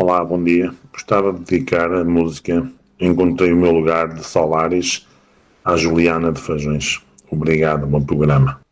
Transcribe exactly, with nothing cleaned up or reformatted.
Olá, bom dia. Gostava de dedicar a música Encontrei o Meu Lugar de Solaris à Juliana de Fajões. Obrigado, bom programa.